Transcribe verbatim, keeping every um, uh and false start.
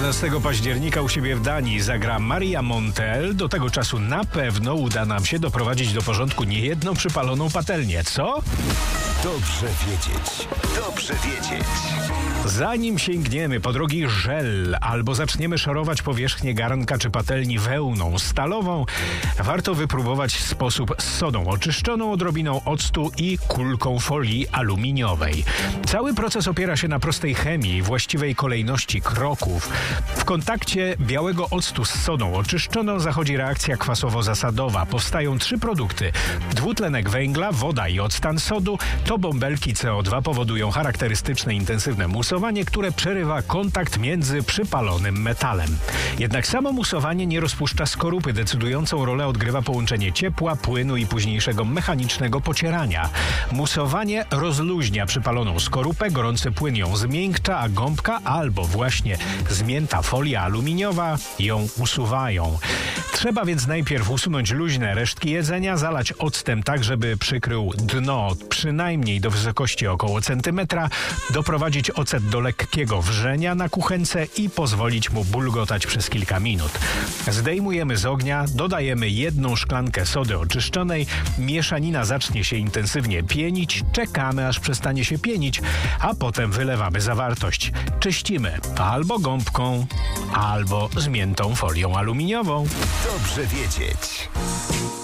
jedenastego października u siebie w Danii zagra Maria Montel. Do tego czasu na pewno uda nam się doprowadzić do porządku niejedną przypaloną patelnię. Co? Dobrze wiedzieć. Dobrze wiedzieć. Zanim sięgniemy po drogi żel albo zaczniemy szorować powierzchnię garnka czy patelni wełną stalową, warto wypróbować sposób z sodą oczyszczoną, odrobiną octu i kulką folii aluminiowej. Cały proces opiera się na prostej chemii i właściwej kolejności kroków. W kontakcie białego octu z sodą oczyszczoną zachodzi reakcja kwasowo-zasadowa. Powstają trzy produkty. Dwutlenek węgla, woda i octan sodu. To bąbelki C O dwa powodują charakterystyczne intensywne musowanie, które przerywa kontakt między przypalonym metalem. Jednak samo musowanie nie rozpuszcza skorupy. Decydującą rolę odgrywa połączenie ciepła, płynu i późniejszego mechanicznego pocierania. Musowanie rozluźnia przypaloną skorupę, gorący płyn ją zmiękcza, a gąbka albo właśnie zmięta folia aluminiowa ją usuwają. Trzeba więc najpierw usunąć luźne resztki jedzenia, zalać octem tak, żeby przykrył dno przynajmniej do wysokości około centymetra, doprowadzić ocet do lekkiego wrzenia na kuchence i pozwolić mu bulgotać przez kilka minut. Zdejmujemy z ognia, dodajemy jedną szklankę sody oczyszczonej, mieszanina zacznie się intensywnie pienić, czekamy aż przestanie się pienić, a potem wylewamy zawartość. Czyścimy albo gąbką, albo zmiętą folią aluminiową. Dobrze wiedzieć.